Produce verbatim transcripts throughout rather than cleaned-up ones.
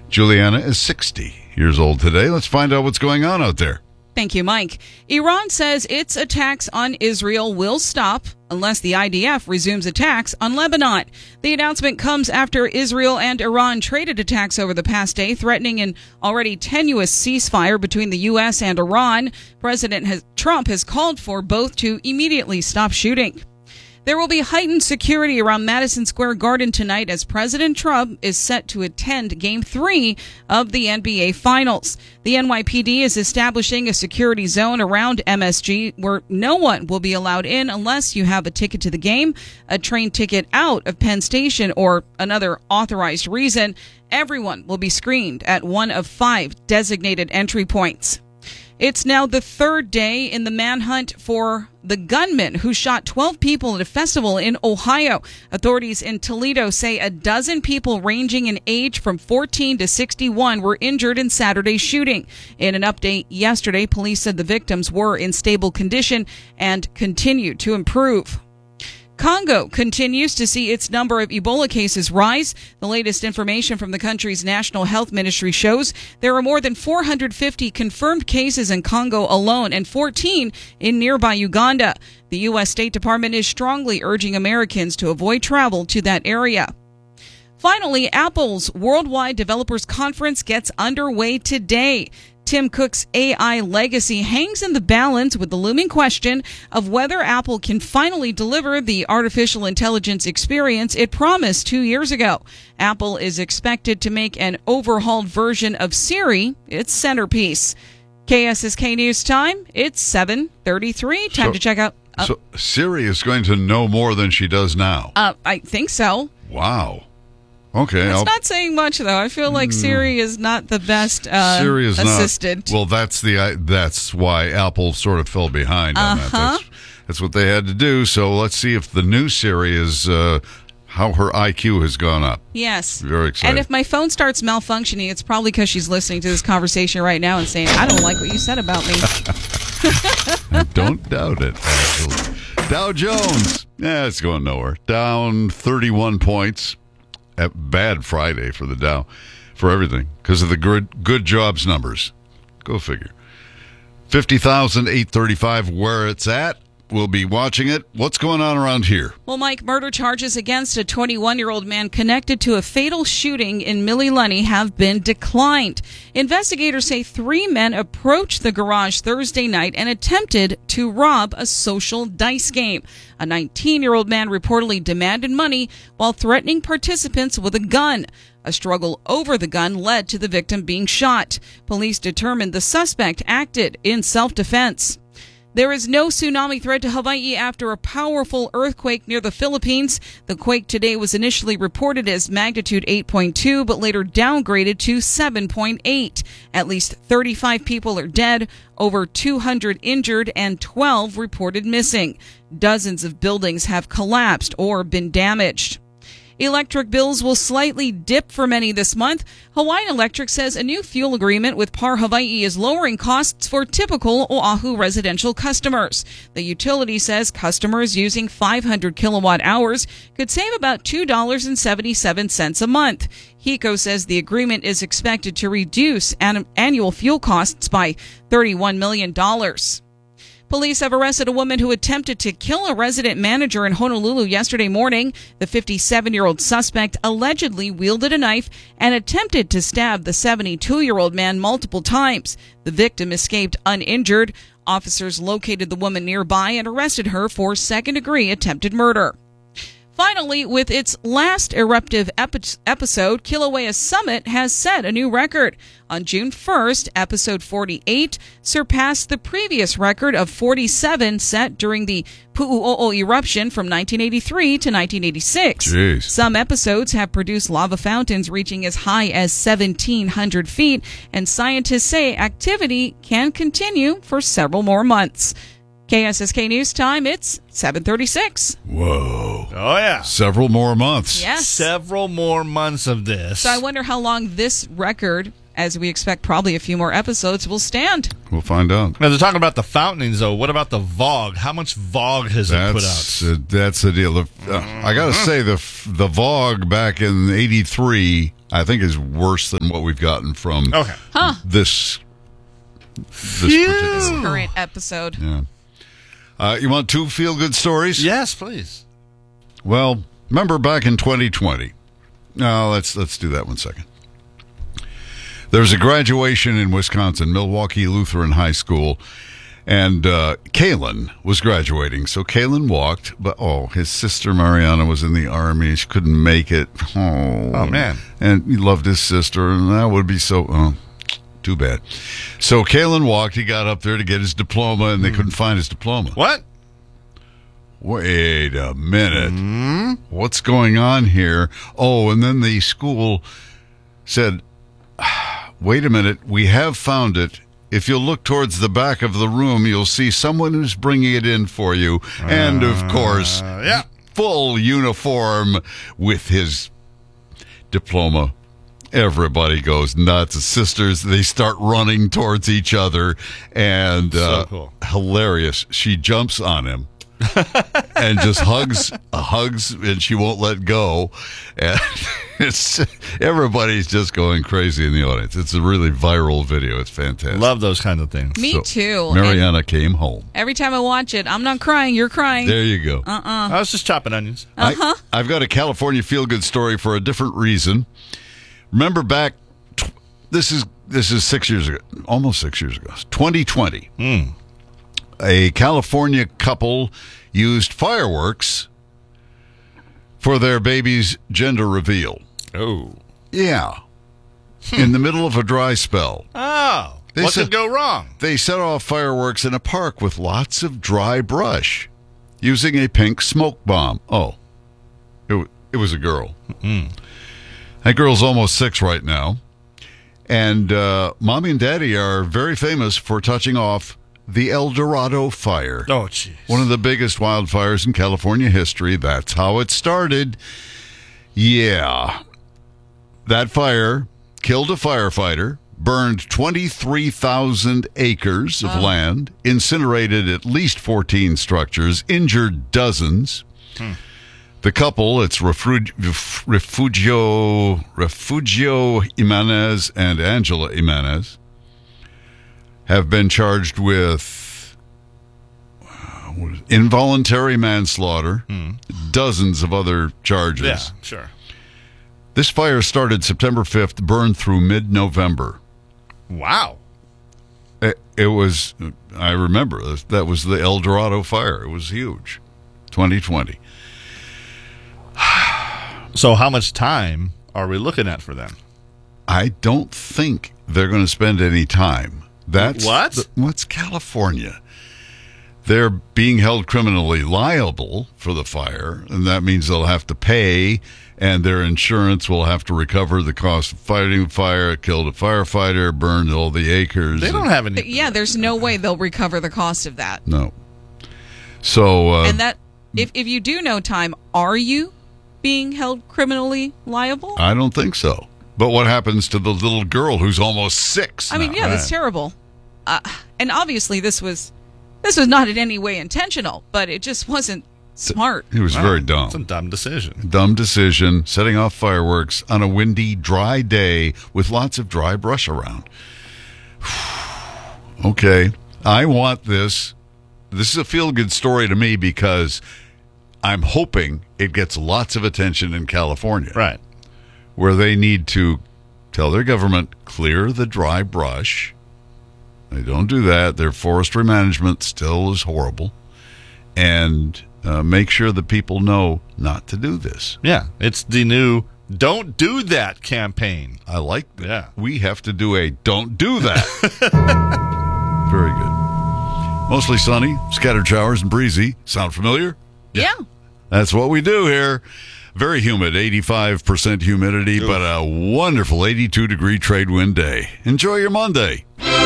Juliana is sixty years old today. Let's find out what's going on out there. Thank you, Mike. Iran says its attacks on Israel will stop unless the I D F resumes attacks on Lebanon. The announcement comes after Israel and Iran traded attacks over the past day, threatening an already tenuous ceasefire between the U S and Iran. President has, Trump has called for both to immediately stop shooting. There will be heightened security around Madison Square Garden tonight as President Trump is set to attend Game three of the N B A Finals. The N Y P D is establishing a security zone around M S G where no one will be allowed in unless you have a ticket to the game, a train ticket out of Penn Station, or another authorized reason. Everyone will be screened at one of five designated entry points. It's now the third day in the manhunt for the gunman who shot twelve people at a festival in Ohio. Authorities in Toledo say a dozen people ranging in age from fourteen to sixty-one were injured in Saturday's shooting. In an update yesterday, police said the victims were in stable condition and continue to improve. Congo continues to see its number of Ebola cases rise. The latest information from the country's National Health Ministry shows there are more than four hundred fifty confirmed cases in Congo alone and fourteen in nearby Uganda. The U S State Department is strongly urging Americans to avoid travel to that area. Finally, Apple's Worldwide Developers Conference gets underway today. Tim Cook's A I legacy hangs in the balance with the looming question of whether Apple can finally deliver the artificial intelligence experience it promised two years ago. Apple is expected to make an overhauled version of Siri its centerpiece. K S S K News Time, it's seven thirty-three. Time so, to check out. Uh, so Siri is going to know more than she does now. Uh, I think so. Wow. Okay. It's I'll, not saying much, though. I feel like Siri is not the best uh, Siri is assistant. Not, well, that's the that's why Apple sort of fell behind on uh-huh. that. That's, that's what they had to do. So let's see if the new Siri is uh, how her I Q has gone up. Yes. Very excited. And if my phone starts malfunctioning, it's probably because she's listening to this conversation right now and saying, I don't like what you said about me. I don't doubt it, actually. Dow Jones. Yeah, it's going nowhere. Down thirty-one points. Bad Friday for the Dow, for everything, because of the good good jobs numbers. Go figure. fifty thousand eight hundred thirty-five where it's at. We'll be watching it. What's going on around here? Well, Mike, murder charges against a twenty-one-year-old man connected to a fatal shooting in Mililani have been declined. Investigators say three men approached the garage Thursday night and attempted to rob a social dice game. A nineteen-year-old man reportedly demanded money while threatening participants with a gun. A struggle over the gun led to the victim being shot. Police determined the suspect acted in self-defense. There is no tsunami threat to Hawaii after a powerful earthquake near the Philippines. The quake today was initially reported as magnitude eight point two, but later downgraded to seven point eight. At least thirty-five people are dead, over two hundred injured, and twelve reported missing. Dozens of buildings have collapsed or been damaged. Electric bills will slightly dip for many this month. Hawaiian Electric says a new fuel agreement with Par Hawaii is lowering costs for typical Oahu residential customers. The utility says customers using five hundred kilowatt hours could save about two dollars and seventy-seven cents a month. HECO says the agreement is expected to reduce an- annual fuel costs by thirty-one million dollars. Police have arrested a woman who attempted to kill a resident manager in Honolulu yesterday morning. The fifty-seven-year-old suspect allegedly wielded a knife and attempted to stab the seventy-two-year-old man multiple times. The victim escaped uninjured. Officers located the woman nearby and arrested her for second-degree attempted murder. Finally, with its last eruptive epi- episode, Kilauea Summit has set a new record. On June first, episode forty-eight surpassed the previous record of forty-seven set during the Pu'u'o'o eruption from nineteen eighty-three to nineteen eighty-six. Jeez. Some episodes have produced lava fountains reaching as high as seventeen hundred feet, and scientists say activity can continue for several more months. K S S K News Time, it's seven thirty-six. Whoa. Oh, yeah. Several more months. Yes. Several more months of this. So I wonder how long this record, as we expect probably a few more episodes, will stand. We'll find out. Now, they're talking about the fountains, though. What about the Vogue? How much Vogue has it put That's out? uh, that's the deal. The, uh, I got to say, the the Vogue back in eighty-three I think is worse than what we've gotten from Okay. Huh. this this Phew. particular. Current episode. Yeah. Uh, you want two feel-good stories? Yes, please. Well, remember back in twenty twenty. No, let's let's do that one second. There was a graduation in Wisconsin, Milwaukee Lutheran High School, and uh, Kalen was graduating. So Kalen walked, but oh, his sister Mariana was in the Army. She couldn't make it. Oh, Oh, man. And he loved his sister, and that would be so... Oh, too bad. So Kalen walked. He got up there to get his diploma, and they couldn't find his diploma. What? Wait a minute. What's going on here? Oh, and then the school said, wait a minute, we have found it. If you'll look towards the back of the room, you'll see someone who's bringing it in for you. And, of course, Uh, yeah. full uniform with his diploma. Everybody goes nuts. The sisters, they start running towards each other. And uh, So cool. hilarious. She jumps on him. and just hugs, uh, hugs, and she won't let go. And it's, everybody's just going crazy in the audience. It's a really viral video. It's fantastic. Love those kind of things. Me So, too. Mariana And came home. every time I watch it, I'm not crying. You're crying. There you go. Uh-uh. I was just chopping onions. Uh-huh. I, I've got a California feel-good story for a different reason. Remember back, tw- this is this is six years ago, almost six years ago, twenty twenty. Mm. A California couple used fireworks for their baby's gender reveal. Oh. Yeah. In the middle of a dry spell. Oh. They what said- could go wrong? They set off fireworks in a park with lots of dry brush using a pink smoke bomb. Oh, it, w- it was a girl. Mm. That girl's almost six right now. And uh, Mommy and Daddy are very famous for touching off the El Dorado fire. Oh, jeez. One of the biggest wildfires in California history. That's how it started. Yeah. That fire killed a firefighter, burned twenty-three thousand acres of land, incinerated at least fourteen structures, injured dozens. Hmm. The couple, it's Refug- Refugio, Refugio Jimenez and Angela Jimenez, have been charged with uh, what is it? involuntary manslaughter, dozens of other charges. Yeah, sure. This fire started September fifth, burned through mid-November. Wow. It, it was, I remember, that was the El Dorado fire. It was huge. twenty twenty. So how much time are we looking at for them? I don't think they're going to spend any time. That's What? the- what's California? They're being held criminally liable for the fire, and that means they'll have to pay, and their insurance will have to recover the cost of fighting the fire. It killed a firefighter, burned all the acres. They don't have any. Yeah, there's no way they'll recover the cost of that. No. So, uh, And that, if, if you do know time, are you being held criminally liable? I don't think so. But what happens to the little girl who's almost six I mean, now? yeah, that's terrible. Uh, and obviously, this was this was not in any way intentional, but it just wasn't smart. It was Wow, very It's a dumb. dumb decision. Dumb decision, setting off fireworks on a windy, dry day with lots of dry brush around. Okay, I want this. This is a feel-good story to me because I'm hoping it gets lots of attention in California, Right. where they need to tell their government, clear the dry brush. They don't do that. Their forestry management still is horrible. And uh, make sure the people know not to do this. Yeah. It's the new "Don't Do That" campaign. I like that. Yeah. We have to do a don't do that. Very good. Mostly sunny, scattered showers and breezy. Sound familiar? Yeah. That's what we do here. Very humid, eighty-five percent humidity, but a wonderful eighty-two degree trade wind day. Enjoy your Monday.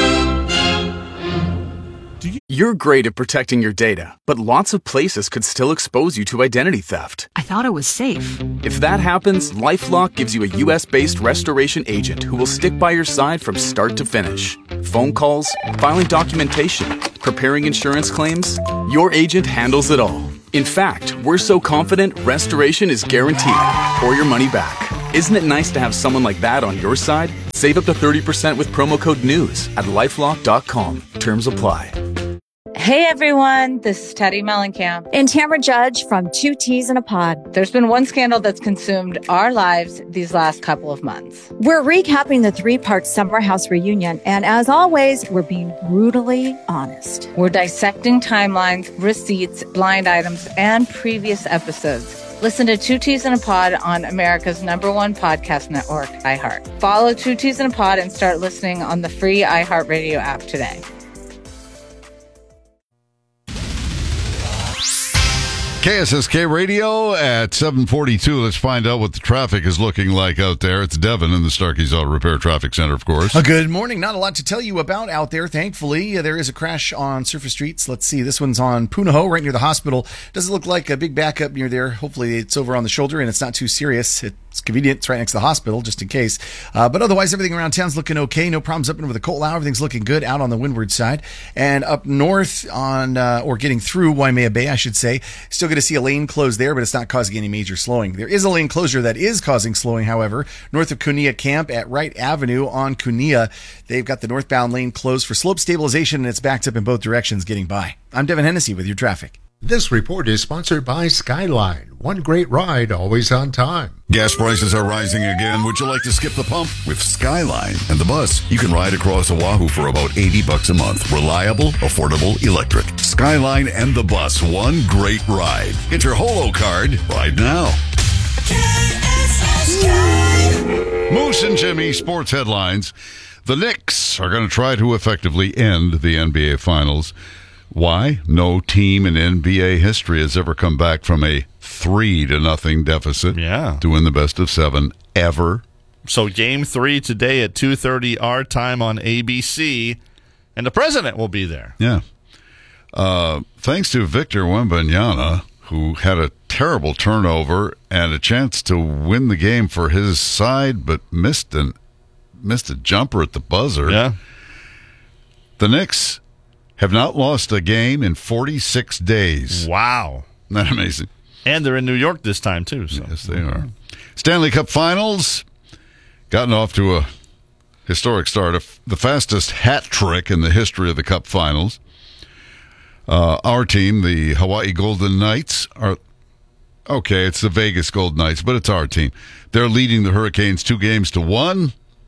You're great at protecting your data, but lots of places could still expose you to identity theft. I thought it was safe. If that happens, LifeLock gives you a U S-based restoration agent who will stick by your side from start to finish. Phone calls, filing documentation, preparing insurance claims, your agent handles it all. In fact, we're so confident restoration is guaranteed or your money back. Isn't it nice to have someone like that on your side? Save up to thirty percent with promo code NEWS at lifelock dot com. Terms apply. Hey everyone, this is Teddy Mellencamp and Tamara Judge from Two Teas in a Pod. There's been one scandal that's consumed our lives these last couple of months. We're recapping the three-part Summer House reunion, and as always, we're being brutally honest. We're dissecting timelines, receipts, blind items, and previous episodes. Listen to Two Teas in a Pod on America's number one podcast network, iHeart. Follow Two Teas in a Pod and start listening on the free iHeartRadio app today. K S S K Radio at seven forty-two. Let's find out what the traffic is looking like out there. It's Devin in the Starkey's Auto Repair Traffic Center, of course. Uh, good morning. Not a lot to tell you about out there, thankfully. Uh, there is a crash on surface streets. Let's see. This one's on Punahou, right near the hospital. Doesn't look like a big backup near there. Hopefully it's over on the shoulder and it's not too serious. It's convenient. It's right next to the hospital, just in case. Uh, but otherwise, everything around town's looking okay. No problems up and over the Colt-Lau. Everything's looking good out on the windward side. And up north on, uh, or getting through Waimea Bay, I should say, still going to see a lane closed there, but it's not causing any major slowing. There is a lane closure that is causing slowing, however, north of Cunea Camp at Wright Avenue on Cunea. They've got the northbound lane closed for slope stabilization, and it's backed up in both directions getting by. I'm Devin Hennessy with your traffic. This report is sponsored by Skyline. One great ride, always on time. Gas prices are rising again. Would you like to skip the pump? With Skyline and the bus, you can ride across Oahu for about eighty bucks a month. Reliable, affordable, electric. Skyline and the bus, one great ride. Get your Holo card right now. K S S K. Moose and Jimmy, sports headlines. The Knicks are going to try to effectively end the N B A Finals. Why? No team in N B A history has ever come back from a three to nothing deficit yeah. to win the best of seven ever. So game three today at two thirty our time on A B C, and the president will be there. Yeah. Uh, thanks to Victor Wembanyama, who had a terrible turnover and a chance to win the game for his side, but missed an missed a jumper at the buzzer. Yeah. The Knicks have not lost a game in forty-six days. Wow. Isn't that amazing? And they're in New York this time, too. So. Yes, they are. Stanley Cup Finals, gotten off to a historic start. The fastest hat trick in the history of the Cup Finals. Uh, our team, the Hawaii Golden Knights, are... Okay, it's the Vegas Golden Knights, but it's our team. They're leading the Hurricanes two games to one.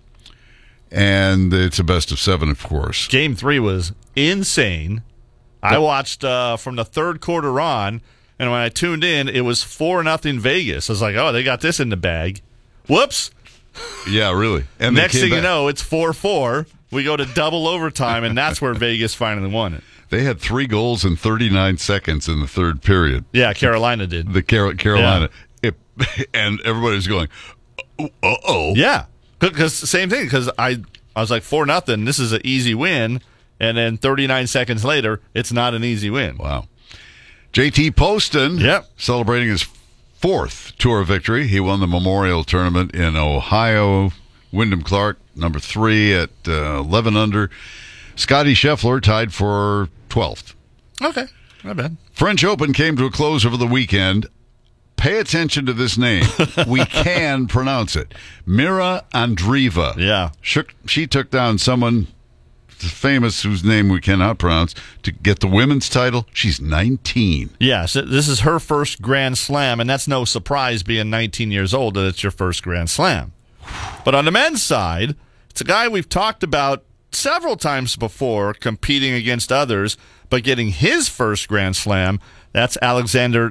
And it's a best of seven, of course. Game three was insane. I watched uh, from the third quarter on, and when I tuned in, it was four nothing Vegas. I was like, oh, they got this in the bag. Whoops. Yeah, really. And next thing back. you know, it's four four. We go to double overtime, and that's where Vegas finally won it. They had three goals in thirty-nine seconds in the third period. Yeah, Carolina did. The Car- Carolina. Yeah. It, and everybody's going, uh-oh. Yeah. Because same thing, because I, I was like, four nothing, this is an easy win. And then thirty-nine seconds later, it's not an easy win. Wow. J T Poston, yep. celebrating his fourth tour victory. He won the Memorial Tournament in Ohio. Wyndham Clark, number three at uh, eleven under. Scotty Scheffler tied for twelfth. Okay, not bad. French Open came to a close over the weekend. Pay attention to this name. We can pronounce it. Mira Andreeva. Yeah. She, she took down someone famous whose name we cannot pronounce to get the women's title. She's nineteen. Yes, this is her first Grand Slam, and that's no surprise being nineteen years old that it's your first Grand Slam. But on the men's side, it's a guy we've talked about several times before competing against others, but getting his first Grand Slam. That's Alexander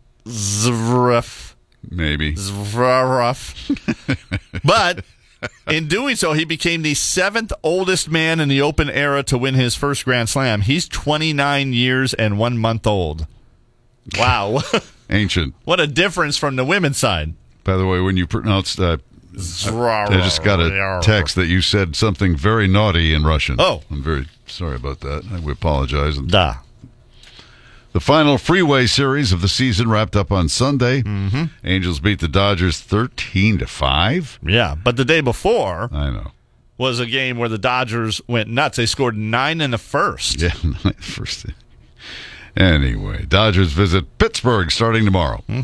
Zverev. Maybe. Zverev. But in doing so, he became the seventh oldest man in the Open era to win his first Grand Slam. He's twenty-nine years and one month old. Wow. Ancient. What a difference from the women's side. By the way, when you pronounced that, I, I just got a text that you said something very naughty in Russian. Oh. I'm very sorry about that. We apologize. Da. The final freeway series of the season wrapped up on Sunday. Mm-hmm. Angels beat the Dodgers thirteen to five. Yeah, but the day before I know. was a game where the Dodgers went nuts. They scored nine in the first. Yeah, nine in the first. Anyway, Dodgers visit Pittsburgh starting tomorrow. Okay.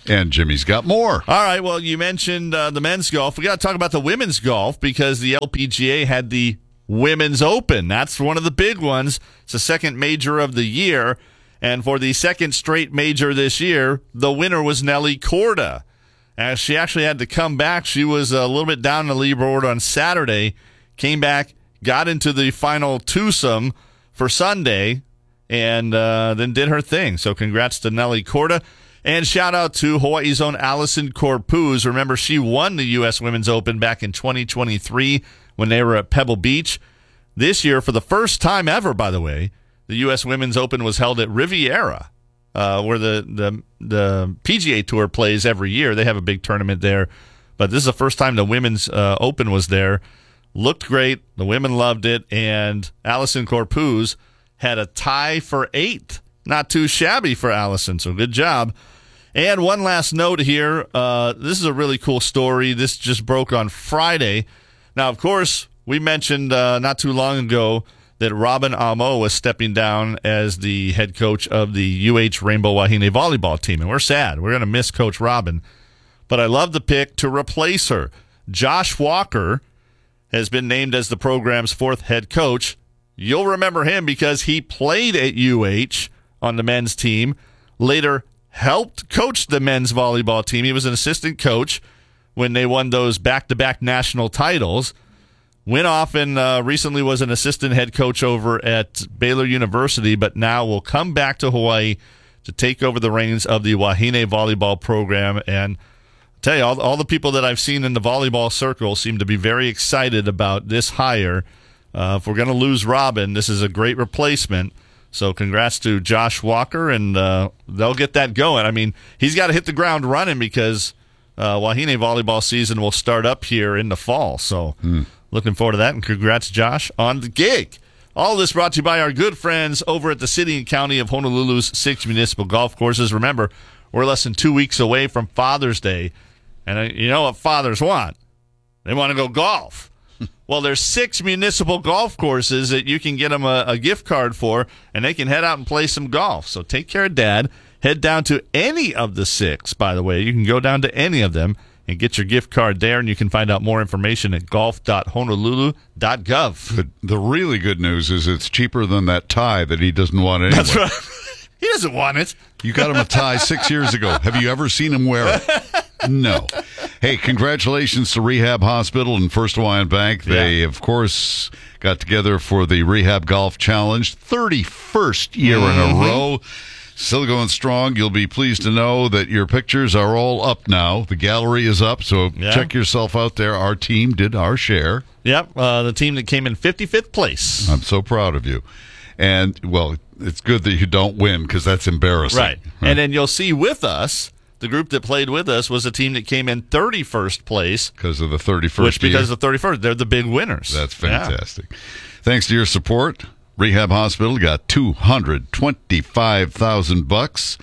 And Jimmy's got more. All right, well, you mentioned uh, the men's golf. We got to talk about the women's golf because the L P G A had the Women's Open. That's one of the big ones. It's the second major of the year. And for the second straight major this year, the winner was Nelly Korda. As she actually had to come back. She was a little bit down the leaderboard on Saturday, came back, got into the final twosome for Sunday, and uh, then did her thing. So congrats to Nelly Korda. And shout out to Hawaii's own Allison Corpuz. Remember, she won the U S Women's Open back in twenty twenty-three when they were at Pebble Beach. This year, for the first time ever, by the way, the U S Women's Open was held at Riviera, uh, where the, the, the P G A Tour plays every year. They have a big tournament there. But this is the first time the Women's uh, Open was there. Looked great. The women loved it. And Allison Corpuz had a tie for eighth. Not too shabby for Allison, so good job. And one last note here. Uh, this is a really cool story. This just broke on Friday. Now, of course, we mentioned uh, not too long ago that Robin Amo was stepping down as the head coach of the U H Rainbow Wahine volleyball team. And we're sad. We're going to miss Coach Robin. But I love the pick to replace her. Josh Walker has been named as the program's fourth head coach. You'll remember him because he played at U H on the men's team, later helped coach the men's volleyball team. He was an assistant coach when they won those back-to-back national titles. Went off and uh, recently was an assistant head coach over at Baylor University, but now will come back to Hawaii to take over the reins of the Wahine volleyball program. And I'll tell you, all, all the people that I've seen in the volleyball circle seem to be very excited about this hire. Uh, if we're going to lose Robin, this is a great replacement. So congrats to Josh Walker, and uh, they'll get that going. I mean, he's got to hit the ground running because uh, Wahine volleyball season will start up here in the fall. So mm. looking forward to that, and congrats, Josh, on the gig. All this brought to you by our good friends over at the City and County of Honolulu's six municipal golf courses. Remember, we're less than two weeks away from Father's Day, and uh, you know what fathers want? They want to go golf. Well, there's six municipal golf courses that you can get them a, a gift card for, and they can head out and play some golf. So take care of Dad. Head down to any of the six, by the way. You can go down to any of them and get your gift card there, and you can find out more information at golf dot honolulu dot gov. The, the really good news is it's cheaper than that tie that he doesn't want anyway. That's right. He doesn't want it. You got him a tie six years ago. Have you ever seen him wear it? No. Hey, congratulations to Rehab Hospital and First Hawaiian Bank. They, yeah. of course, got together for the Rehab Golf Challenge, thirty-first year mm-hmm. in a row. Still going strong. You'll be pleased to know that your pictures are all up now. The gallery is up, so yeah. check yourself out there. Our team did our share. Yep, uh, the team that came in fifty-fifth place. I'm so proud of you. And, well, it's good that you don't win because that's embarrassing. Right. right. And then you'll see with us, the group that played with us was a team that came in thirty-first place. Because of the thirty-first Which, because year. of the thirty-first, they're the big winners. That's fantastic. Yeah. Thanks to your support, Rehab Hospital got two hundred twenty-five thousand bucks,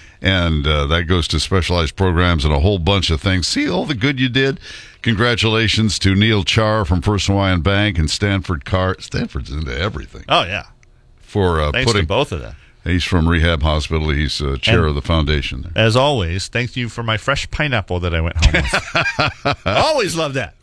and uh, that goes to specialized programs and a whole bunch of things. See all the good you did? Congratulations to Neil Char from First Hawaiian Bank and Stanford Carr. Stanford's into everything. Oh, yeah. For uh, Thanks putting to both of them. He's from Rehab Hospital. He's uh, chair and of the foundation there. As always, thank you for my fresh pineapple that I went home with. Always love that.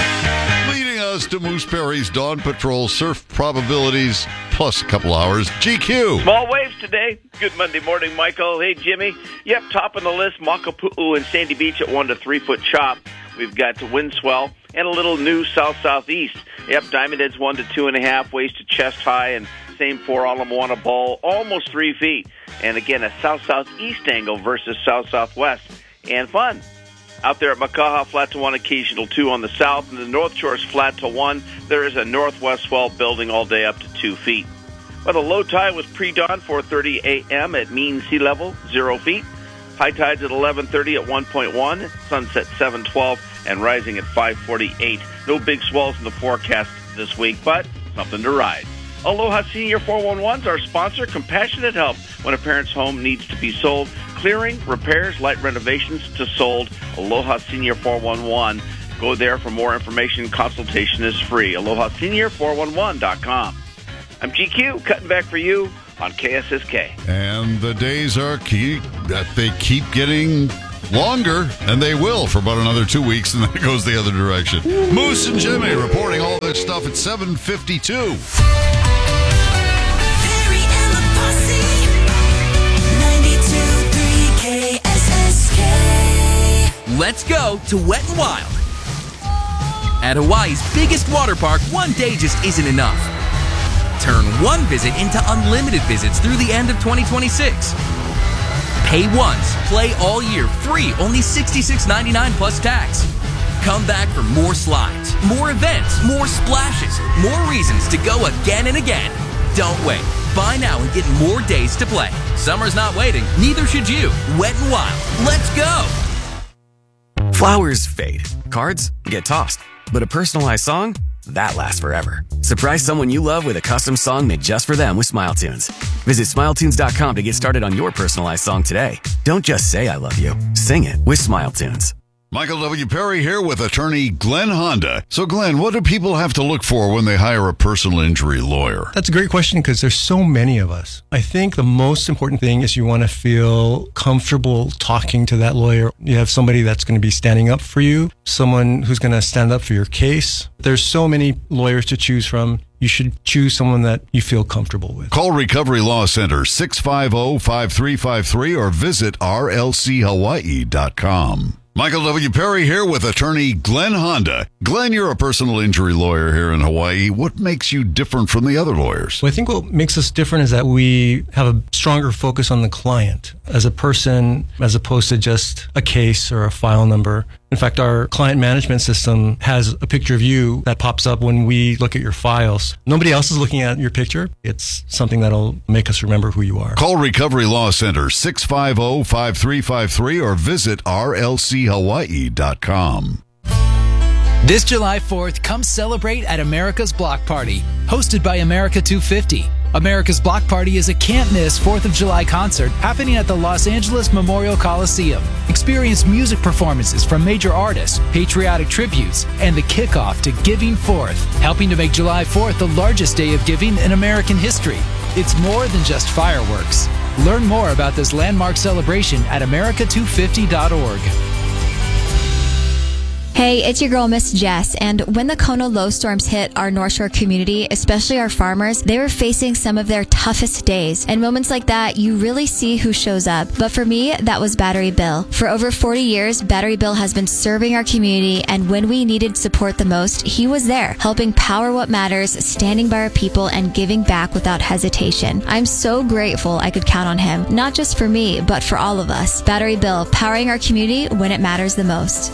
Leading us to Moose Perry's Dawn Patrol surf probabilities plus a couple hours. G Q. Small waves today. Good Monday morning, Michael. Hey, Jimmy. Yep, top of the list, Makapu'u and Sandy Beach at one to three foot chop. We've got wind swell and a little new south-southeast. Yep, Diamond Head's one to two and a half, waist to chest high, and same for Ala Moana Bowl, almost three feet. And again, a south-southeast angle versus south-southwest. And fun. Out there at Makaha, flat to one, occasional two on the south, and the North Shore's flat to one. There is a northwest swell building all day up to two feet. Well, the low tide was pre-dawn, four thirty a.m. at mean sea level, zero feet. High tides at eleven thirty at one point one, sunset seven twelve, and rising at five forty-eight. No big swells in the forecast this week, but something to ride. Aloha Senior four one one is our sponsor. Compassionate help when a parent's home needs to be sold. Clearing, repairs, light renovations to sold. Aloha Senior four one one. Go there for more information. Consultation is free. Aloha Senior four one one dot com. I'm G Q, cutting back for you on K S S K. And the days are keep that they keep getting longer, and they will for about another two weeks, and then it goes the other direction. Moose and Jimmy reporting all this stuff at seven fifty-two. Perry and the Posse, ninety-two point three K S S K. Let's go to Wet n Wild. At Hawaii's biggest water park, one day just isn't enough. Turn one visit into unlimited visits through the end of twenty twenty-six. Pay once, play all year, free, only sixty-six ninety-nine plus tax. Come back for more slides, more events, more splashes, more reasons to go again and again. Don't wait. Buy now and get more days to play. Summer's not waiting, neither should you. Wet n Wild. Let's go! Flowers fade. Cards get tossed. But a personalized song? That lasts forever. Surprise someone you love with a custom song made just for them with Smile Tunes. Visit smile tunes dot com to get started on your personalized song today. Don't just say I love you. Sing it with Smile Tunes. Michael W. Perry here with attorney Glenn Honda. So, Glenn, what do people have to look for when they hire a personal injury lawyer? That's a great question because there's so many of us. I think the most important thing is you want to feel comfortable talking to that lawyer. You have somebody that's going to be standing up for you, someone who's going to stand up for your case. There's so many lawyers to choose from. You should choose someone that you feel comfortable with. Call Recovery Law Center, six five zero, five three five three, or visit r l c hawaii dot com. Michael W. Perry here with attorney Glenn Honda. Glenn, you're a personal injury lawyer here in Hawaii. What makes you different from the other lawyers? Well, I think what makes us different is that we have a stronger focus on the client as a person, as opposed to just a case or a file number. In fact, our client management system has a picture of you that pops up when we look at your files. Nobody else is looking at your picture. It's something that'll make us remember who you are. Call Recovery Law Center, six five zero, five three five three, or visit r l c hawaii dot com. This July fourth, come celebrate at America's Block Party, hosted by America two fifty. America's Block Party is a can't-miss fourth of July concert happening at the Los Angeles Memorial Coliseum. Experience music performances from major artists, patriotic tributes, and the kickoff to Giving Fourth, helping to make July fourth the largest day of giving in American history. It's more than just fireworks. Learn more about this landmark celebration at america two fifty dot org. Hey, it's your girl, Miss Jess, and when the Kona low storms hit our North Shore community, especially our farmers, they were facing some of their toughest days. And moments like that, you really see who shows up. But for me, that was Battery Bill. For over forty years, Battery Bill has been serving our community, and when we needed support the most, he was there, helping power what matters, standing by our people, and giving back without hesitation. I'm so grateful I could count on him, not just for me, but for all of us. Battery Bill, powering our community when it matters the most.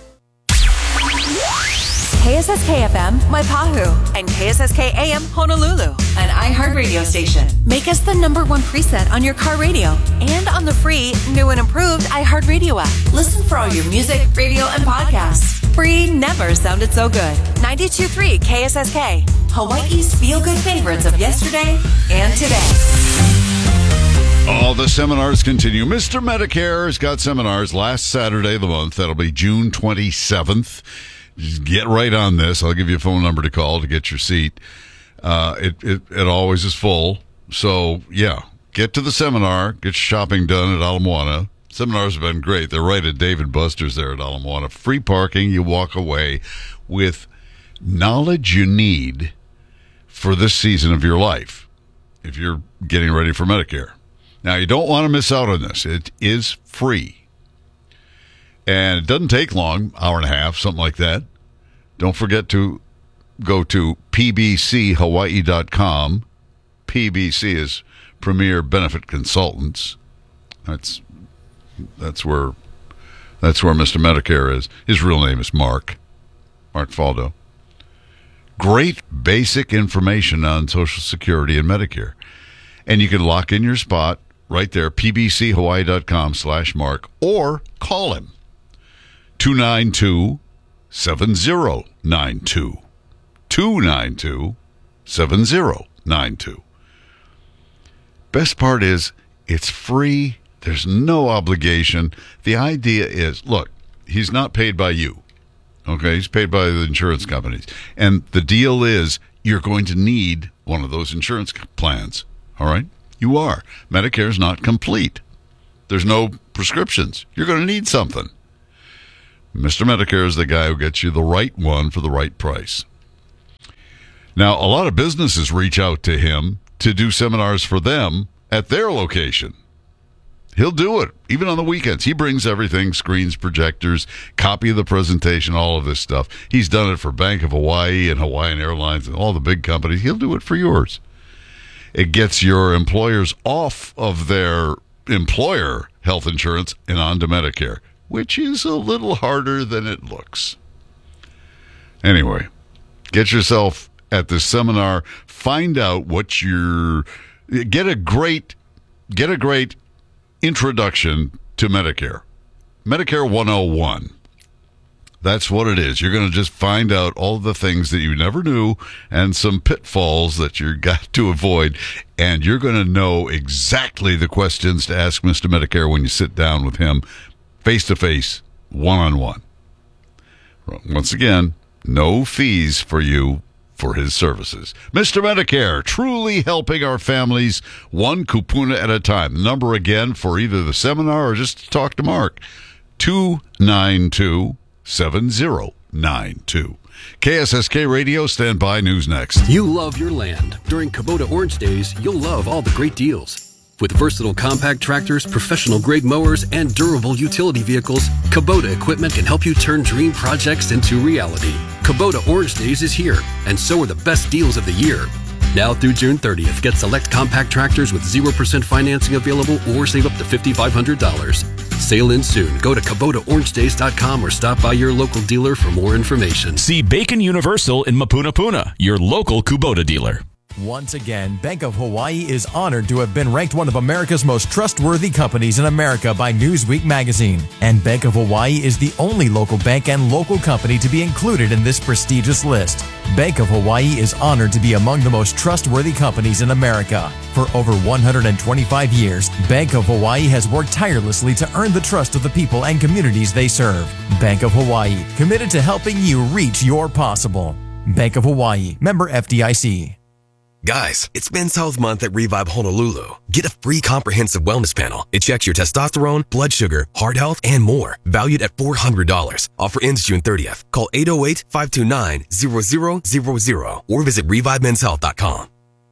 K S S K F M, Waipahu, and K S S K A M, Honolulu, an iHeart radio station. Make us the number one preset on your car radio and on the free, new and improved iHeart Radio app. Listen for all your music, radio, and podcasts. Free never sounded so good. ninety-two point three K S S K, Hawaii's feel-good favorites of yesterday and today. All the seminars continue. Mister Medicare has got seminars last Saturday of the month. That'll be June twenty-seventh. Just get right on this. I'll give you a phone number to call to get your seat. Uh, it, it, it always is full. So, yeah, get to the seminar. Get your shopping done at Ala Moana. Seminars have been great. They're right at Dave and Buster's there at Ala Moana. Free parking. You walk away with knowledge you need for this season of your life if you're getting ready for Medicare. Now, you don't want to miss out on this. It is free. And it doesn't take long, hour and a half, something like that. Don't forget to go to p b c hawaii dot com. P B C is Premier Benefit Consultants. That's that's where that's where Mister Medicare is. His real name is Mark. Mark Faldo. Great basic information on Social Security and Medicare. And you can lock in your spot right there, p b c hawaii dot com slash mark, or call him. two nine two, seven zero nine two. two nine two, seven zero nine two. Best part is it's free. There's no obligation. The idea is, look, he's not paid by you. Okay, he's paid by the insurance companies. And the deal is you're going to need one of those insurance plans. All right? You are. Medicare's not complete. There's no prescriptions. You're going to need something. Mister Medicare is the guy who gets you the right one for the right price. Now, a lot of businesses reach out to him to do seminars for them at their location. He'll do it, even on the weekends. He brings everything, screens, projectors, copy of the presentation, all of this stuff. He's done it for Bank of Hawaii and Hawaiian Airlines and all the big companies. He'll do it for yours. It gets your employers off of their employer health insurance and onto Medicare, which is a little harder than it looks. Anyway, get yourself at this seminar. Find out what you're... Get a great... Get a great... introduction to Medicare. Medicare one oh one. That's what it is. You're going to just find out all the things that you never knew and some pitfalls that you've got to avoid. And you're going to know exactly the questions to ask Mister Medicare when you sit down with him face-to-face, one-on-one. Once again, no fees for you for his services. Mister Medicare, truly helping our families one kupuna at a time. The number again for either the seminar or just to talk to Mark, two nine two, seven zero nine two. K S S K Radio, stand by. News next. You love your land. During Kubota Orange Days, you'll love all the great deals. With versatile compact tractors, professional-grade mowers, and durable utility vehicles, Kubota equipment can help you turn dream projects into reality. Kubota Orange Days is here, and so are the best deals of the year. Now through June thirtieth, get select compact tractors with zero percent financing available or save up to five thousand five hundred dollars. Sail in soon. Go to Kubota Orange Days dot com or stop by your local dealer for more information. See Bacon Universal in Mapunapuna, your local Kubota dealer. Once again, Bank of Hawaii is honored to have been ranked one of America's most trustworthy companies in America by Newsweek magazine. And Bank of Hawaii is the only local bank and local company to be included in this prestigious list. Bank of Hawaii is honored to be among the most trustworthy companies in America. For over one hundred twenty-five years, Bank of Hawaii has worked tirelessly to earn the trust of the people and communities they serve. Bank of Hawaii, committed to helping you reach your possible. Bank of Hawaii, member F D I C. Guys, it's Men's Health Month at Revive Honolulu. Get a free comprehensive wellness panel. It checks your testosterone, blood sugar, heart health, and more. Valued at four hundred dollars. Offer ends June thirtieth. Call eight oh eight, five two nine, zero zero zero zero or visit revive men's health dot com.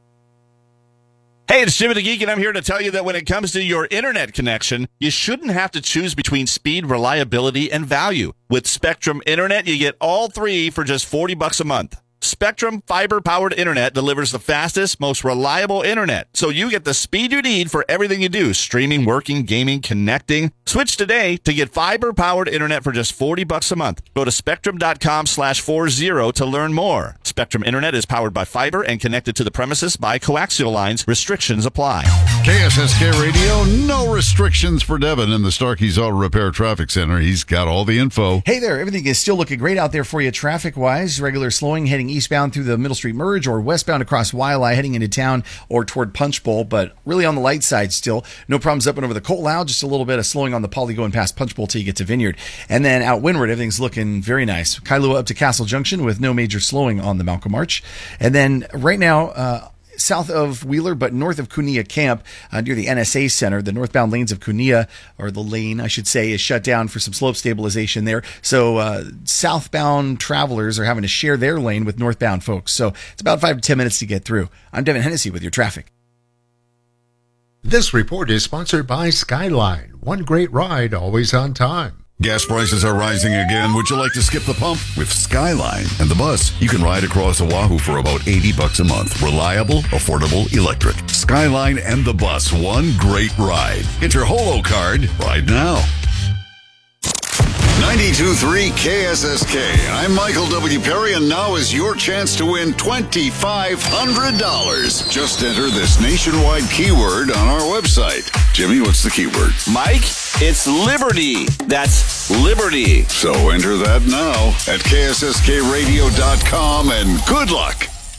Hey, it's Jimmy the Geek, and I'm here to tell you that when it comes to your internet connection, you shouldn't have to choose between speed, reliability, and value. With Spectrum Internet, you get all three for just forty bucks a month. Spectrum fiber-powered internet delivers the fastest, most reliable internet, so you get the speed you need for everything you do, streaming, working, gaming, connecting. Switch today to get fiber-powered internet for just forty bucks a month. Go to spectrum.com slash 40 to learn more. Spectrum Internet is powered by fiber and connected to the premises by coaxial lines. Restrictions apply. K S S K Radio, no restrictions for Devin in the Starkey's Auto Repair Traffic Center. He's got all the info. Hey there, everything is still looking great out there for you traffic-wise. Regular slowing heading eastbound through the Middle Street Merge or westbound across Waialae heading into town or toward Punch Bowl, but really on the light side still. No problems up and over the Coatlao, just a little bit of slowing on the Poly going past Punch Bowl till you get to Vineyard. And then out windward, everything's looking very nice. Kailua up to Castle Junction with no major slowing on the Malcolm Arch. And then right now, uh, south of Wheeler, but north of Kunia Camp, uh, near the N S A Center, the northbound lanes of Kunia, or the lane, I should say, is shut down for some slope stabilization there. So uh, southbound travelers are having to share their lane with northbound folks. So it's about five to ten minutes to get through. I'm Devin Hennessy with your traffic. This report is sponsored by Skyline. One great ride, always on time. Gas prices are rising again. Would you like to skip the pump? With Skyline and the bus, you can ride across Oahu for about eighty bucks a month. Reliable, affordable, electric. Skyline and the bus, one great ride. Get your Holo card right now. ninety-two point three K S S K. I'm Michael W. Perry, and now is your chance to win twenty-five hundred dollars. Just enter this nationwide keyword on our website. Jimmy, what's the keyword? Mike, it's Liberty. That's Liberty. So enter that now at K S S K radio dot com, and good luck.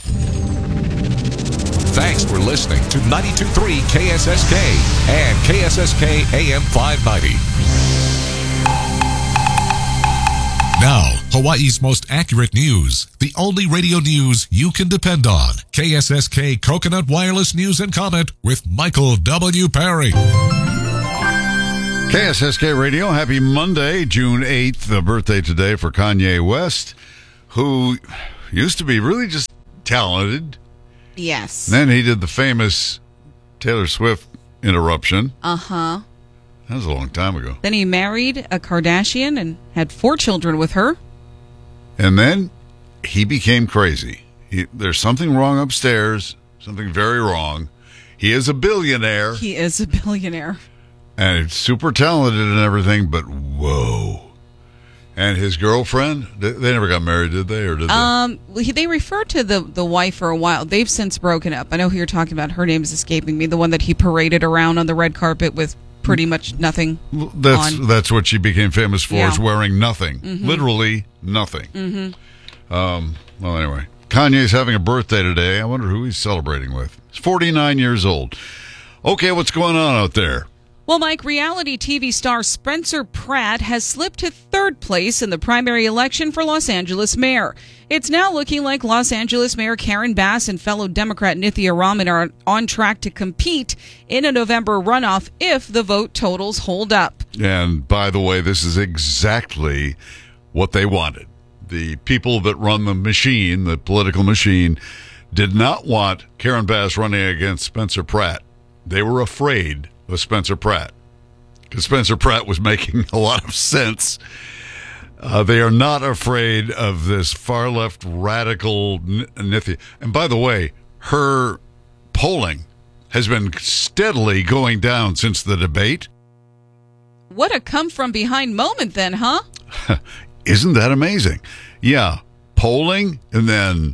Thanks for listening to ninety-two point three K S S K and K S S K A M five ninety. Now, Hawaii's most accurate news. The only radio news you can depend on. K S S K Coconut Wireless News and Comment with Michael W. Perry. K S S K Radio, happy Monday, June eighth, the birthday today for Kanye West, who used to be really just talented. Yes. Then he did the famous Taylor Swift interruption. Uh-huh. That was a long time ago. Then he married a Kardashian and had four children with her. And then he became crazy. He, there's something wrong upstairs, something very wrong. He is a billionaire. He is a billionaire. And he's super talented and everything, but whoa. And his girlfriend, they they never got married, did they? Or did they? Um, he- they referred to the, the wife for a while. They've since broken up. I know who you're talking about. Her name is escaping me. The one that he paraded around on the red carpet with pretty much nothing That's on. that's what she became famous for, Yeah. is wearing nothing. Mhm. Literally nothing. Mm-hmm. Um, well, anyway, Kanye's having a birthday today. I wonder who he's celebrating with. He's forty-nine years old. Okay, what's going on out there? Well, Mike, reality T V star Spencer Pratt has slipped to third place in the primary election for Los Angeles mayor. It's now looking like Los Angeles Mayor Karen Bass and fellow Democrat Nithya Raman are on track to compete in a November runoff if the vote totals hold up. And by the way, this is exactly what they wanted. The people that run the machine, the political machine, did not want Karen Bass running against Spencer Pratt. They were afraid of Spencer Pratt because Spencer Pratt was making a lot of sense. Uh, they are not afraid of this far left radical N- Nithya. And by the way, her polling has been steadily going down since the debate. What a come from behind moment then, huh? Isn't that amazing? Yeah, polling and then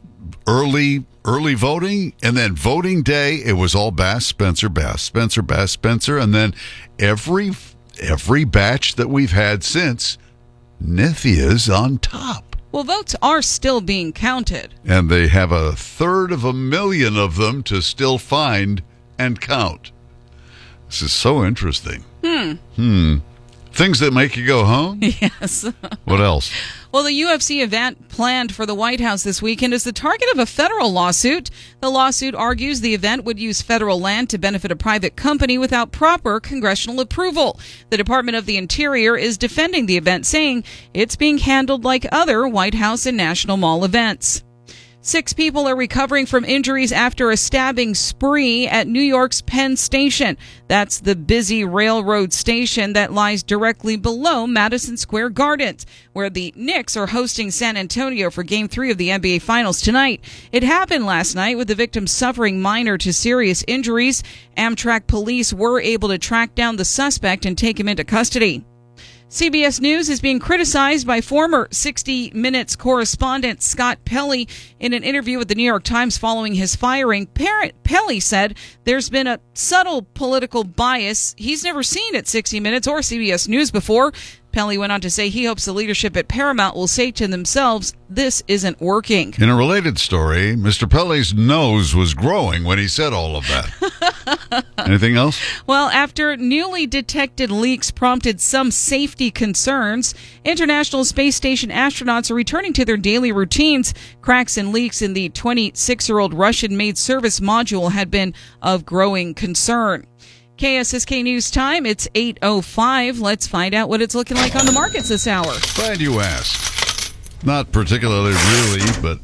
early early voting and then voting day. It was all Bass, Spencer, Bass, Spencer, Bass, Spencer, and then every every batch that we've had since, Nithya's on top. Well, votes are still being counted. And they have a third of a million of them to still find and count. This is so interesting. Hmm. Hmm. Things that make you go home? Yes. What else? Well, the U F C event planned for the White House this weekend is the target of a federal lawsuit. The lawsuit argues the event would use federal land to benefit a private company without proper congressional approval. The Department of the Interior is defending the event, saying it's being handled like other White House and National Mall events. Six people are recovering from injuries after a stabbing spree at New York's Penn Station. That's the busy railroad station that lies directly below Madison Square Gardens, where the Knicks are hosting San Antonio for Game three of the N B A Finals tonight. It happened last night with the victim suffering minor to serious injuries. Amtrak police were able to track down the suspect and take him into custody. C B S News is being criticized by former sixty minutes correspondent Scott Pelley in an interview with the New York Times following his firing. Parent Pelley said there's been a subtle political bias he's never seen at sixty minutes or C B S News before. Pelley went on to say he hopes the leadership at Paramount will say to themselves, this isn't working. In a related story, Mister Pelley's nose was growing when he said all of that. Anything else? Well, after newly detected leaks prompted some safety concerns, International Space Station astronauts are returning to their daily routines. Cracks and leaks in the twenty-six-year-old Russian-made service module had been of growing concern. K S S K News Time, it's eight oh five. Let's find out what it's looking like on the markets this hour. Glad you asked. Not particularly, really,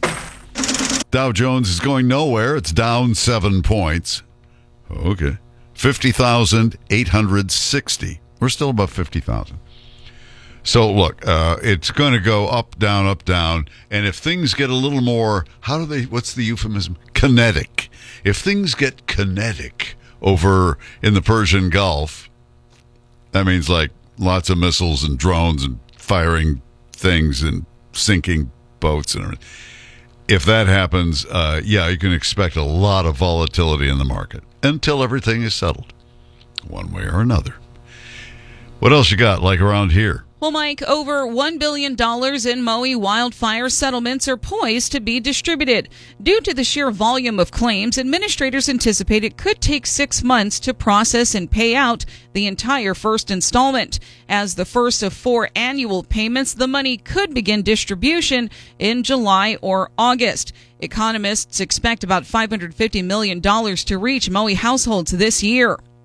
but Dow Jones is going nowhere. It's down seven points. Okay. fifty thousand eight hundred sixty. We're still above fifty thousand. So, look, uh, it's going to go up, down, up, down. And if things get a little more, how do they, what's the euphemism? Kinetic. If things get kinetic over in the Persian Gulf, that means like lots of missiles and drones and firing things and sinking boats and everything. If that happens, uh, yeah, you can expect a lot of volatility in the market until everything is settled, one way or another. What else you got, like around here? Well, Mike, over one billion dollars in Maui wildfire settlements are poised to be distributed. Due to the sheer volume of claims, administrators anticipate it could take six months to process and pay out the entire first installment. As the first of four annual payments, the money could begin distribution in July or August. Economists expect about five hundred fifty million dollars to reach Maui households this year.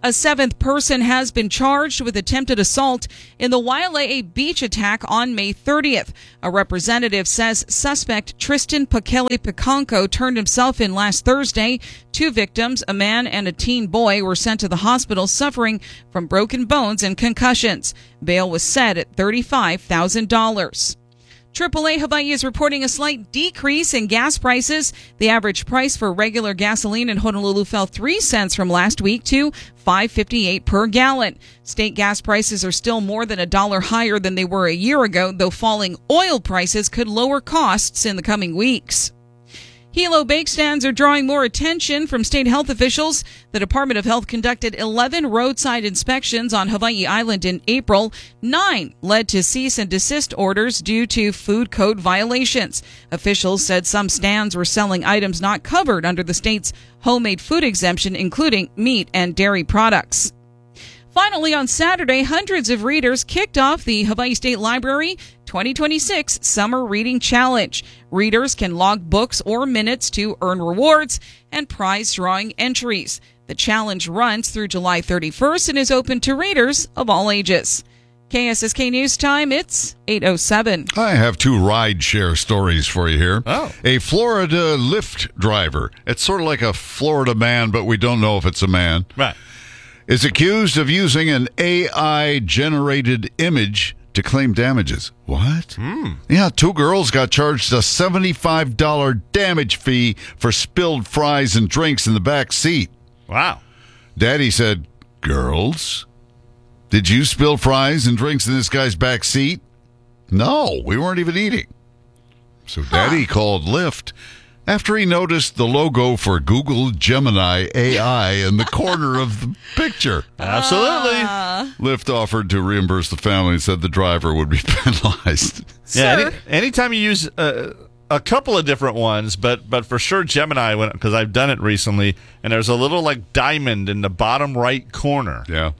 A seventh person has been charged with attempted assault in the Waialae Beach attack on May thirtieth. A representative says suspect Tristan Pakele Piconco turned himself in last Thursday. Two victims, a man and a teen boy, were sent to the hospital suffering from broken bones and concussions. Bail was set at thirty-five thousand dollars. triple A Hawaii is reporting a slight decrease in gas prices. The average price for regular gasoline in Honolulu fell three cents from last week to five fifty-eight per gallon. State gas prices are still more than a dollar higher than they were a year ago, though falling oil prices could lower costs in the coming weeks. Hilo bake stands are drawing more attention from state health officials. The Department of Health conducted eleven roadside inspections on Hawaii Island in April. Nine led to cease and desist orders due to food code violations. Officials said some stands were selling items not covered under the state's homemade food exemption, including meat and dairy products. Finally, on Saturday, hundreds of readers kicked off the Hawaii State Library twenty twenty-six Summer Reading Challenge. Readers can log books or minutes to earn rewards and prize drawing entries. The challenge runs through July thirty-first and is open to readers of all ages. K S S K News Time, it's eight oh seven. I have two ride-share stories for you here. Oh. A Florida Lyft driver, it's sort of like a Florida man, but we don't know if it's a man. Right. Is accused of using an A I-generated image to claim damages. What? Hmm. Yeah, two girls got charged a seventy-five dollars damage fee for spilled fries and drinks in the back seat. Wow. Daddy said, "Girls, did you spill fries and drinks in this guy's back seat?" "No, we weren't even eating." So Daddy called Lyft after he noticed the logo for Google Gemini A I in the corner of the picture. Absolutely. Uh, Lyft offered to reimburse the family and said the driver would be penalized. Yeah, Sir? any, anytime you use uh, a couple of different ones, but but for sure Gemini, because I've done it recently, and there's a little like diamond in the bottom right corner. Yeah.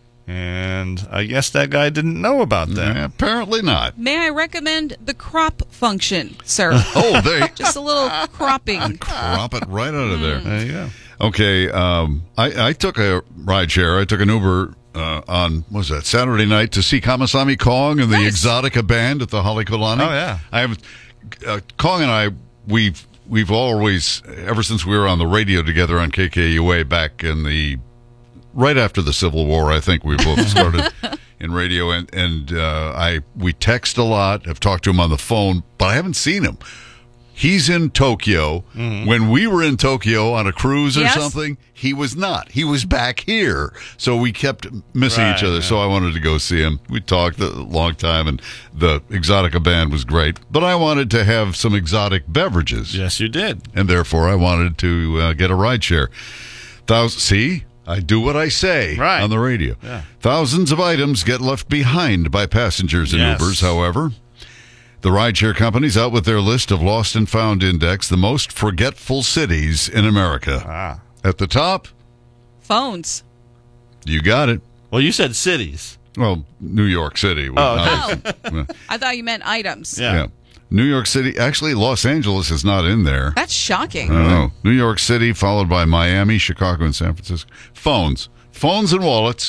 And I guess that guy didn't know about that. Yeah, apparently not. May I recommend the crop function, sir? Oh, they Just a little cropping. crop it right out of there. There you go. Okay, um, I, I took a ride share. I took an Uber uh, on, what was that, Saturday night to see Kamasami Kong and the Nice. Exotica Band at the Halekulani. Oh, yeah. I have, uh, Kong and I, we've, we've always, ever since we were on the radio together on K K U A back in the, right after the Civil War, I think we both started in radio, and, and uh, I we text a lot. I've talked to him on the phone, but I haven't seen him. He's in Tokyo. Mm-hmm. When we were in Tokyo on a cruise or Yes. something, he was not. He was back here. So we kept missing Right, each other. yeah. So I wanted to go see him. We talked a long time, and the Exotica Band was great. But I wanted to have some exotic beverages. Yes, you did. And therefore, I wanted to uh, get a ride share. Thous- see? I do what I say Right. on the radio. Yeah. Thousands of items get left behind by passengers in Yes. Ubers, however. The rideshare company's out with their list of lost and found index, the most forgetful cities in America. Ah. At the top, Phones. you got it. Well, you said cities. Well, New York City. was Oh, okay. obvious. I thought you meant items. Yeah. yeah. New York City. Actually, Los Angeles is not in there. That's shocking. I don't know. New York City, followed by Miami, Chicago, and San Francisco. Phones. Phones and wallets.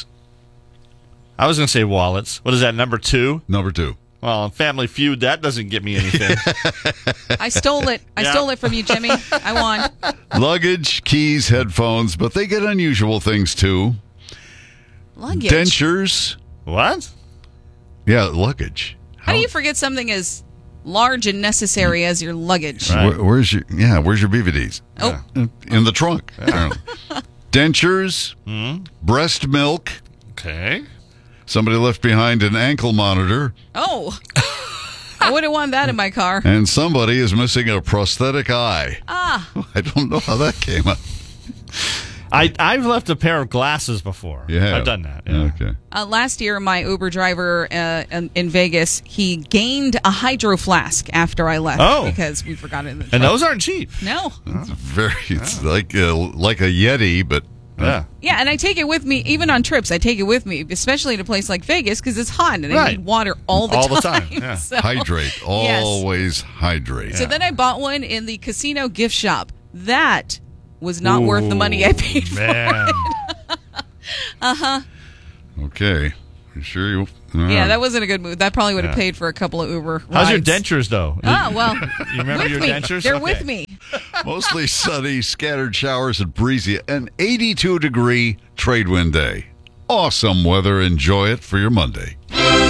I was going to say wallets. What is that, number two? Number two. Well, on Family Feud, that doesn't get me anything. I stole it. I Yeah. stole it from you, Jimmy. I won. Luggage, keys, headphones, but they get unusual things too. Luggage. Dentures. What? Yeah, luggage. How do you forget something as large and necessary as your luggage? Where, where's your yeah? Where's your B V Ds? Oh. In, in the trunk. apparently. Dentures, breast milk. Okay. Somebody left behind an ankle monitor, Oh. I wouldn't want that in my car. and somebody is missing a prosthetic eye. Ah. I don't know how that came up. I, I've left a pair of glasses before. Yeah, I've done that. Yeah. Okay. Uh, last year, my Uber driver uh, in, in Vegas, he gained a hydro flask after I left Oh. because we forgot it in the truck. And those aren't cheap. No. It's very. It's like a, like a Yeti, but Yeah. Yeah, and I take it with me, even on trips, I take it with me, especially in a place like Vegas because it's hot and I Right. need water all the All time. the time, yeah. So- hydrate. Yes. Always hydrate. So then I bought one in the casino gift shop. That was not worth the money I paid for Man. it. Uh-huh. Okay. You sure you... Uh, Yeah, that wasn't a good move. That probably would have Yeah. paid for a couple of Uber rides. How's your dentures, though? Ah, well, You remember with your me. dentures? They're Okay. with me. Mostly sunny, scattered showers and breezy. An eighty-two degree trade wind day. Awesome weather. Enjoy it for your Monday.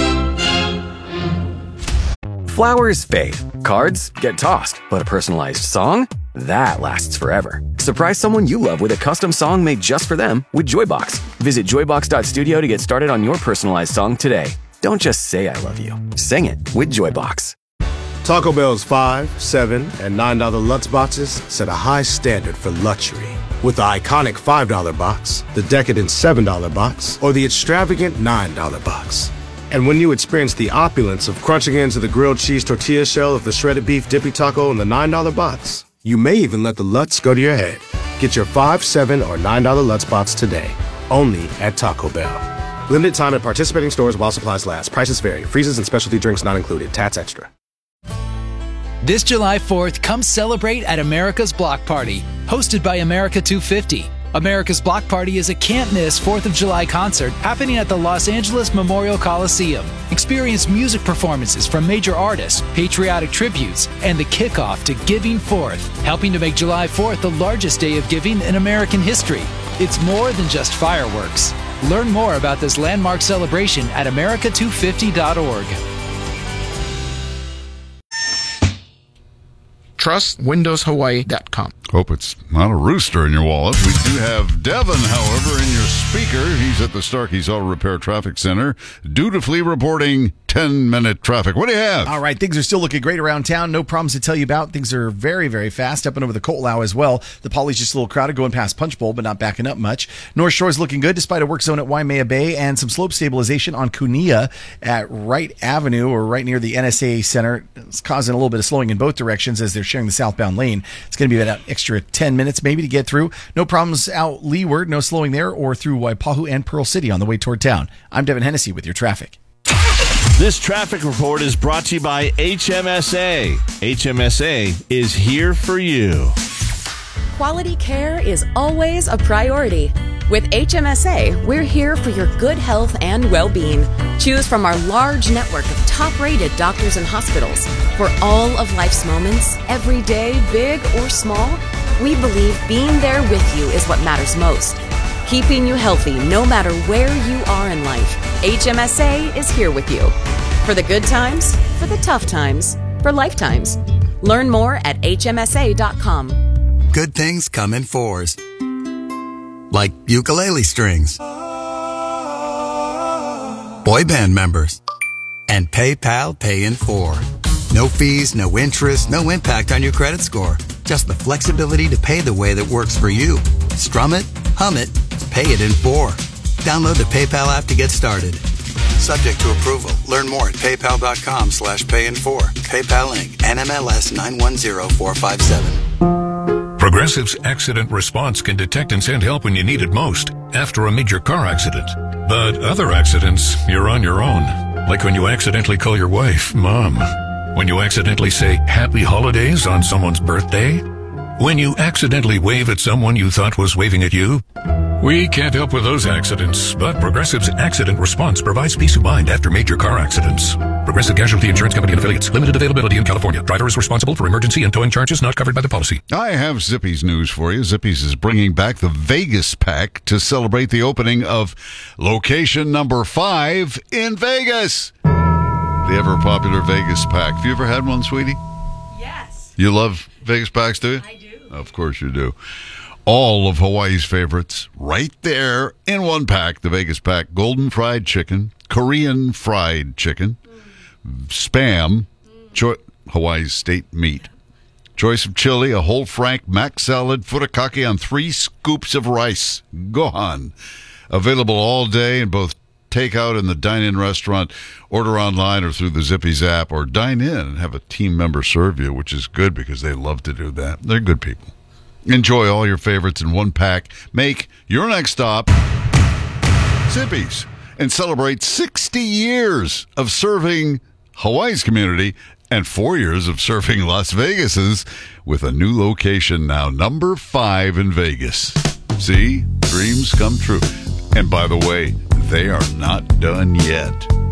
Flowers fade. Cards get tossed. But a personalized song? That lasts forever. Surprise someone you love with a custom song made just for them with Joybox. Visit joybox dot studio to get started on your personalized song today. Don't just say I love you. Sing it with Joybox. Taco Bell's five, seven, and nine dollar Lutz boxes set a high standard for luxury. With the iconic five dollar box, the decadent seven dollar box, or the extravagant nine dollar box. And when you experience the opulence of crunching into the grilled cheese tortilla shell of the shredded beef dippy taco in the nine dollar box, you may even let the Lutz go to your head. Get your five, seven, or nine dollar Lutz box today, only at Taco Bell. Limited time at participating stores while supplies last. Prices vary. Freezes and specialty drinks not included. Tats extra. This July fourth, come celebrate at America's Block Party, hosted by America two fifty. America's Block Party is a can't-miss fourth of July concert happening at the Los Angeles Memorial Coliseum. Experience music performances from major artists, patriotic tributes, and the kickoff to Giving Forth, helping to make July fourth the largest day of giving in American history. It's more than just fireworks. Learn more about this landmark celebration at america two fifty dot org. trust windows hawaii dot com. Hope it's not a rooster in your wallet. We do have Devin, however, in your speaker. He's at the Starkey's Auto Repair Traffic Center, dutifully reporting ten-minute traffic. What do you have? All right, things are still looking great around town. No problems to tell you about. Things are very, very fast. Up and over the Coatlau as well. The Poly's just a little crowded going past Punch Bowl, but not backing up much. North Shore's looking good despite a work zone at Waimea Bay and some slope stabilization on Kunia at Wright Avenue or right near the N S A Center. It's causing a little bit of slowing in both directions as they're sharing the southbound lane. It's going to be about an extra ten minutes maybe to get through. No problems out leeward, no slowing there or through Waipahu and Pearl City on the way toward town. I'm Devin Hennessy with your traffic. This traffic report is brought to you by H M S A. H M S A is here for you. Quality care is always a priority. With H M S A, we're here for your good health and well-being. Choose from our large network of top-rated doctors and hospitals. For all of life's moments, every day, big or small, we believe being there with you is what matters most. Keeping you healthy no matter where you are in life, H M S A is here with you. For the good times, for the tough times, for lifetimes. Learn more at H M S A dot com. Good things come in fours. Like ukulele strings, boy band members, and PayPal Pay in four. No fees, no interest, no impact on your credit score. Just the flexibility to pay the way that works for you. Strum it, hum it, pay it in four. Download the PayPal app to get started. Subject to approval. Learn more at paypal.com slash pay in four. PayPal Incorporated. N M L S nine one zero four five seven. Progressive's Accident Response can detect and send help when you need it most, after a major car accident. But other accidents, you're on your own. Like when you accidentally call your wife, Mom. When you accidentally say Happy Holidays on someone's birthday. When you accidentally wave at someone you thought was waving at you. We can't help with those accidents, but Progressive's Accident Response provides peace of mind after major car accidents. Progressive Casualty Insurance Company and Affiliates. Limited availability in California. Driver is responsible for emergency and towing charges not covered by the policy. I have Zippy's news for you. Zippy's is bringing back the Vegas Pack to celebrate the opening of location number five in Vegas. The ever-popular Vegas Pack. Have you ever had one, sweetie? Yes. You love Vegas Packs, do you? I do. Of course you do. All of Hawaii's favorites right there in one pack. The Vegas Pack. Golden fried chicken, Korean fried chicken, mm. Spam, mm. Cho- Hawaii's state meat. Choice of chili, a whole frank mac salad, furikake on three scoops of rice. Gohan. Available all day in both takeout in the dine-in restaurant, order online or through the Zippy's app, or dine in and have a team member serve you, which is good because they love to do that. They're good people. Enjoy all your favorites in one pack. Make your next stop Zippy's and celebrate sixty years of serving Hawaii's community and four years of serving Las Vegas's with a new location now, number five in Vegas. See? Dreams come true. And by the way, they are not done yet.